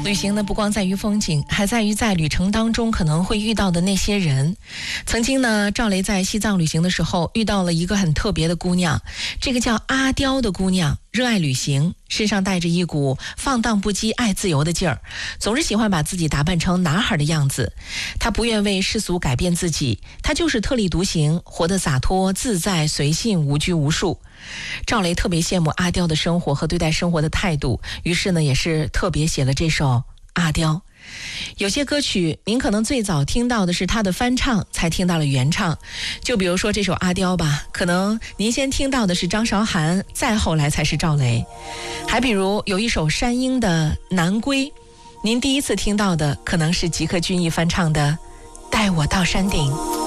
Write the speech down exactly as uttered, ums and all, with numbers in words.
旅行呢，不光在于风景，还在于在旅程当中可能会遇到的那些人。曾经呢，赵雷在西藏旅行的时候遇到了一个很特别的姑娘，这个叫阿刁的姑娘，热爱旅行，身上带着一股放荡不羁、爱自由的劲儿，总是喜欢把自己打扮成男孩的样子。她不愿为世俗改变自己，她就是特立独行，活得洒脱自在、随性、无拘无束。赵雷特别羡慕阿刁的生活和对待生活的态度，于是呢，也是特别写了这首《阿刁》。有些歌曲您可能最早听到的是他的翻唱，才听到了原唱。就比如说这首《阿刁》吧，可能您先听到的是张韶涵，再后来才是赵雷。还比如有一首山鹰的《南归》，您第一次听到的可能是吉克隽逸翻唱的《带我到山顶》。